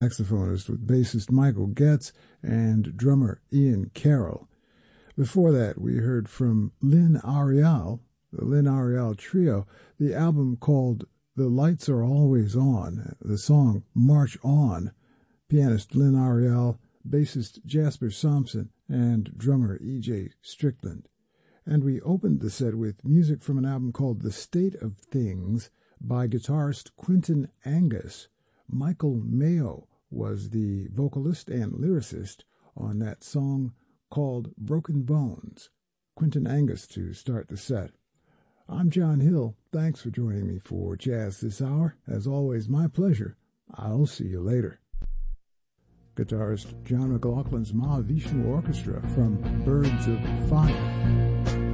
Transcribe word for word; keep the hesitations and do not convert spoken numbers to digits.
saxophonist with bassist Michael Getz and drummer Ian Carroll. Before that, we heard from Lynn Ariel, the Lynn Ariel Trio, the album called The Lights Are Always On, the song March On, pianist Lynn Ariel, bassist Jasper Sampson, and drummer E J Strickland. And we opened the set with music from an album called The State of Things by guitarist Quentin Angus. Michael Mayo was the vocalist and lyricist on that song called Broken Bones. Quentin Angus to start the set. I'm John Hill. Thanks for joining me for Jazz This Hour. As always, my pleasure. I'll see you later. Guitarist John McLaughlin's Mahavishnu Orchestra from Birds of Fire.